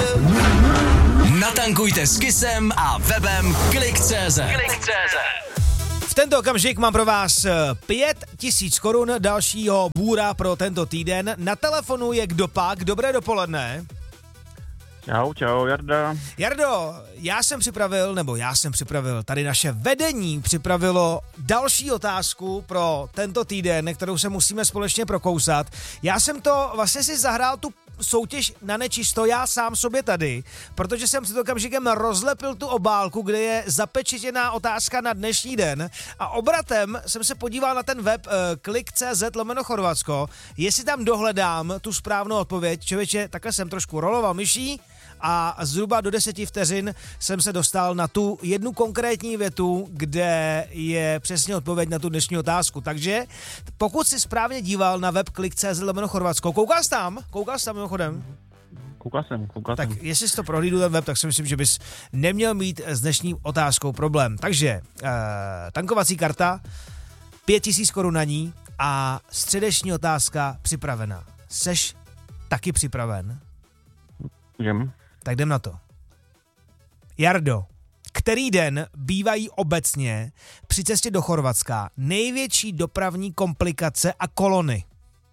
Natankujte s Kissem a webem Klik.cz. V tento okamžik mám pro vás 5 000 korun dalšího bůra pro tento týden. Na telefonu je kdo pak? Dobré dopoledne. Čau, Jarda. Jardo, já jsem připravil, tady naše vedení připravilo další otázku pro tento týden, kterou se musíme společně prokousat. Já jsem to vlastně si zahrál tu soutěž na nečisto já sám sobě tady, protože jsem si to okamžikem rozlepil tu obálku, kde je zapečetěná otázka na dnešní den a obratem jsem se podíval na ten web klik.cz/Chorvatsko, jestli tam dohledám tu správnou odpověď. Člověče, takhle jsem trošku roloval myší a zhruba do 10 vteřin jsem se dostal na tu jednu konkrétní větu, kde je přesně odpověď na tu dnešní otázku. Takže pokud jsi správně díval na web klik.cz/Chorvatsko, koukal jsi tam mimochodem? Koukal jsem. Tak jestli jsi to prohlídl ten web, tak si myslím, že bys neměl mít s dnešní otázkou problém. Takže tankovací karta, 5 000 korun na ní a středeční otázka připravena. Seš taky připraven? Jdem. Tak jdem na to. Jardo, který den bývají obecně při cestě do Chorvatska největší dopravní komplikace a kolony?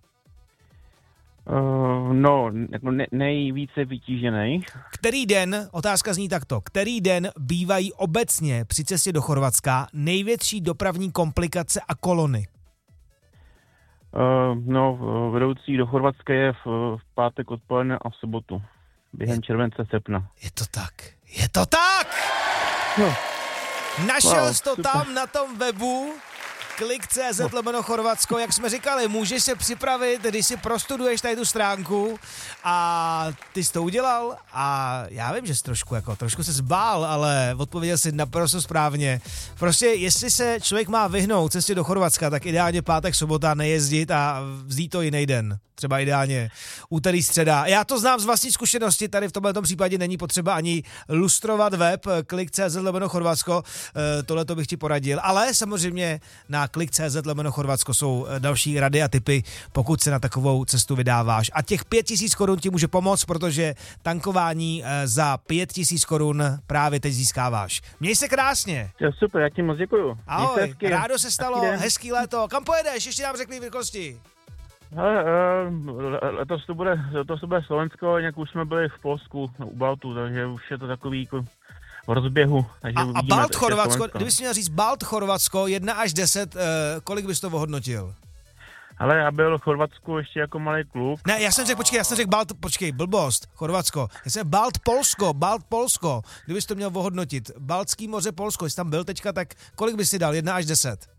Nejvíce vytížený. Který den, otázka zní takto, který den bývají obecně při cestě do Chorvatska největší dopravní komplikace a kolony? Vedoucí do Chorvatska je v pátek odpoledne a v sobotu. Během července, srpna. Je to tak! No. Našel jsi to tam na tom webu klik.cz/Chorvatsko, jak jsme říkali, můžeš se připravit, když si prostuduješ tady tu stránku a ty jsi to udělal a já vím, že jsi trošku se zbál, ale odpověděl jsi naprosto správně. Prostě jestli se člověk má vyhnout cestě do Chorvatska, tak ideálně pátek, sobota nejezdit a vzít to jiný den. Třeba ideálně úterý, středa. Já to znám z vlastní zkušenosti, tady v tomto případě není potřeba ani lustrovat web klik.cz/Chorvatsko, tohleto bych ti poradil, ale samozřejmě na klik.cz/Chorvatsko jsou další rady a tipy, pokud se na takovou cestu vydáváš. A těch 5 000 korun ti může pomoct, protože tankování za 5 000 korun právě teď získáváš. Měj se krásně. Super, já ti moc děkuju. Ahoj, rádo se stalo, hezký léto. Kam pojedeš? Ještě nám řekli v rychlosti. Hele, letos to bude Slovensko, nějak už jsme byli v Polsku u Baltu, takže už je to takový jako v rozběhu. A Balt Chorvatsko, kdyby jsi měl říct Balt Chorvatsko 1 až 10, kolik bys to ohodnotil? Ale já byl v Chorvatsku ještě jako malý kluk. Ne, já jsem řekl Balt, blbost, Chorvatsko. Já jsem Balt Polsko. Kdybys to měl ohodnotit. Baltský moře, Polsko, jestli tam byl teďka, tak kolik bys si dal, 1 až 10?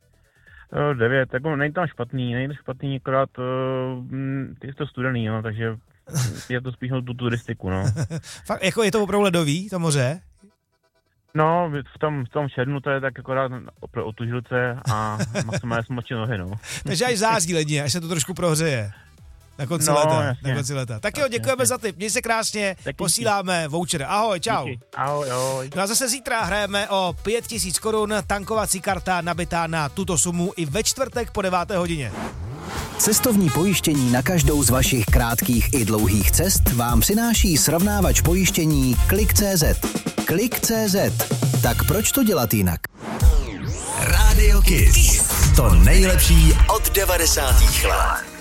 9, jako není tam špatný, akorát je to studený, no, takže je to spíš tu turistiku, no. Fakt, jako je to opravdu ledový, to moře? No, v tom červnu to je tak akorát pro otužilce a maximálně smočí nohy, no. Takže až září ledně, až se to trošku prohřeje. Na konci leta. Tak jo, děkujeme za tip. Měj se krásně, posíláme voucher. Ahoj, čau. Díky. Ahoj. No a zase zítra hrajeme o 5 000 korun, tankovací karta nabitá na tuto sumu i ve čtvrtek po 9. hodině. Cestovní pojištění na každou z vašich krátkých i dlouhých cest vám přináší srovnávač pojištění Klik.cz. Klik.cz. Tak proč to dělat jinak? Radio Kiss. To nejlepší od 90. let.